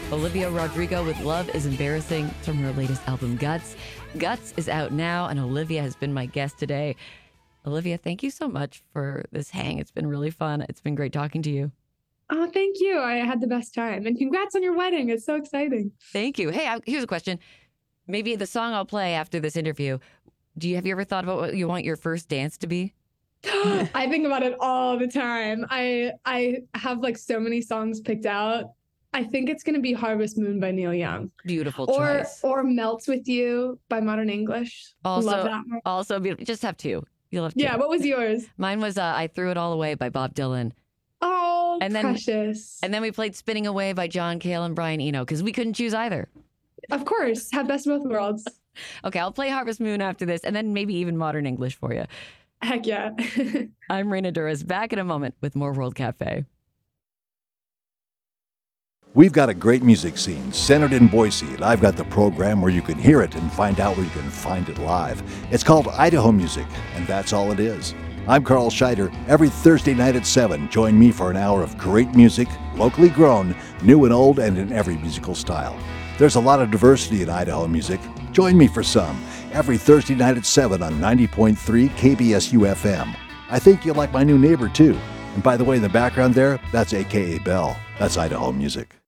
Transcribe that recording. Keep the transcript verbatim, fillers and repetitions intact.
Olivia Rodrigo with Love is Embarrassing from her latest album, Guts. Guts is out now, and Olivia has been my guest today. Olivia, thank you so much for this hang. It's been really fun. It's been great talking to you. Oh, thank you. I had the best time. And congrats on your wedding. It's so exciting. Thank you. Hey, I, here's a question. Maybe the song I'll play after this interview. Do you have you ever thought about what you want your first dance to be? I think about it all the time. I I have like so many songs picked out. I think it's going to be Harvest Moon by Neil Young. Beautiful or, choice. Or Melts With You by Modern English. Also, Love that one. Also, be, just have two. You'll have two. Yeah, what was yours? Mine was uh, I Threw It All Away by Bob Dylan. Oh, and then, precious. And then we played Spinning Away by John Cale and Brian Eno because we couldn't choose either. Of course. Have best of both worlds. Okay, I'll play Harvest Moon after this and then maybe even Modern English for you. Heck yeah. I'm Raina Douris, back in a moment with more World Cafe. We've got a great music scene centered in Boise, and I've got the program where you can hear it and find out where you can find it live. It's called Idaho Music, and that's all it is. I'm Carl Scheider. Every Thursday night at seven, join me for an hour of great music, locally grown, new and old, and in every musical style. There's a lot of diversity in Idaho music. Join me for some, every Thursday night at seven on ninety point three K B S U F M. I think you'll like my new neighbor, too. And by the way, in the background there, that's A K A Bell. That's Idaho Music.